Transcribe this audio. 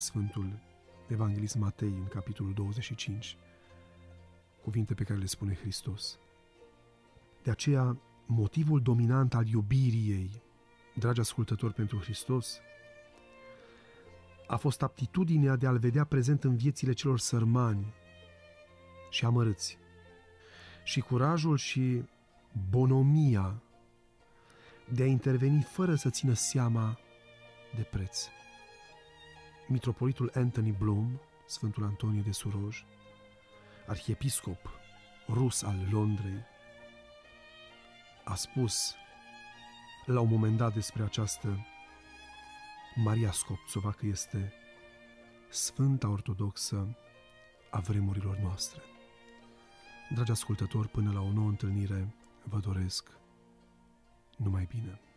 Sfântul Evanghelist Matei în capitolul 25, cuvinte pe care le spune Hristos. De aceea, motivul dominant al iubirii ei, dragi ascultători, pentru Hristos, a fost aptitudinea de a-L vedea prezent în viețile celor sărmani și amărâți, și curajul și bonomia de a interveni fără să țină seama de preț. Mitropolitul Anthony Bloom, Sfântul Antonie de Suroj, arhiepiscop rus al Londrei, a spus la un moment dat despre această Maria Scopțova că este Sfânta Ortodoxă a vremurilor noastre. Dragi ascultători, până la o nouă întâlnire, vă doresc numai bine.